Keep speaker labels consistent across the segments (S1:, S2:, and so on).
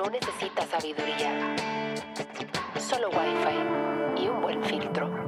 S1: no necesita sabiduría, solo Wi-Fi y un buen filtro.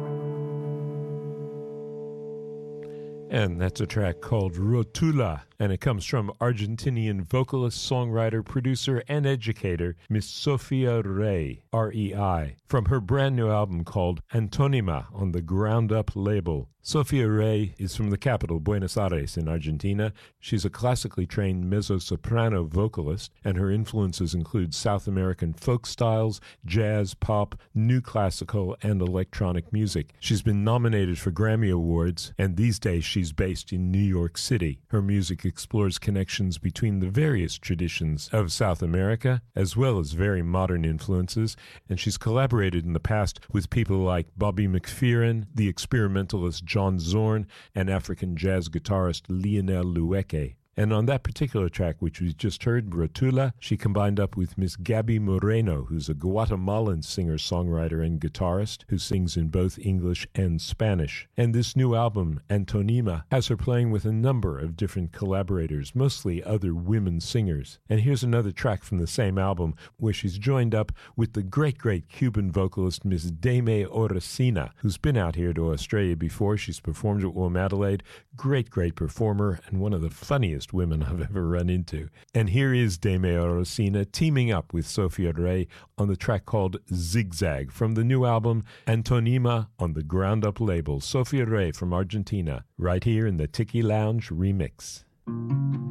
S2: And that's a track called Rotula, and it comes from Argentinian vocalist, songwriter, producer, and educator Miss Sofia Rey, R-E-I, from her brand new album called Antonima on the Ground Up label. Sofia Rey is from the capital, Buenos Aires, in Argentina. She's a classically trained mezzo-soprano vocalist, and her influences include South American folk styles, jazz, pop, new classical, and electronic music. She's been nominated for Grammy Awards, and these days she's based in New York City. Her music explores connections between the various traditions of South America, as well as very modern influences, and she's collaborated in the past with people like Bobby McFerrin, the experimentalist John Zorn, and African jazz guitarist Lionel Lueke. And on that particular track, which we just heard, Rotula, she combined up with Miss Gabby Moreno, who's a Guatemalan singer-songwriter and guitarist who sings in both English and Spanish. And this new album, Antonima, has her playing with a number of different collaborators, mostly other women singers. And here's another track from the same album where she's joined up with the great Cuban vocalist Miss Dame Orsina, who's been out here to Australia before. She's performed at Womadelaide. Great performer and one of the funniest women I've ever run into. And here is Dame Orsina teaming up with Sofia Rey on the track called Zigzag from the new album Antonima on the Ground Up label. Sofia Rey from Argentina, right here in the Tiki Lounge remix.